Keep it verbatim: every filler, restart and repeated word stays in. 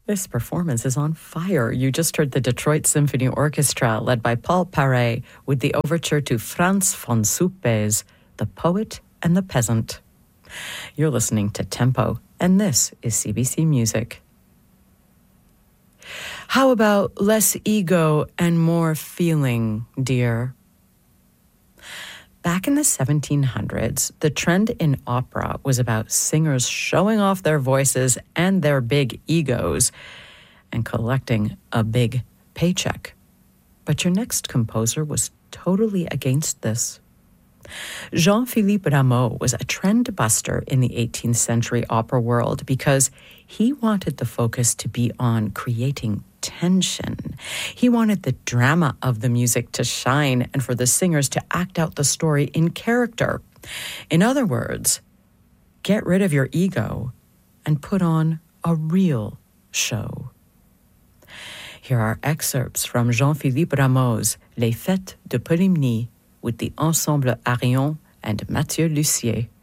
This performance is on fire. You just heard the Detroit Symphony Orchestra, led by Paul Paré, with the overture to Franz von Suppe's The Poet and the Peasant. You're listening to Tempo, and this is C B C Music. How about less ego and more feeling, dear? Back in the seventeen hundreds, the trend in opera was about singers showing off their voices and their big egos and collecting a big paycheck. But your next composer was totally against this. Jean-Philippe Rameau was a trend buster in the eighteenth century opera world because he wanted the focus to be on creating tension. He wanted the drama of the music to shine and for the singers to act out the story in character. In other words, get rid of your ego and put on a real show. Here are excerpts from Jean-Philippe Rameau's Les Fêtes de Polymnie with the Ensemble Arion and Mathieu Lussier.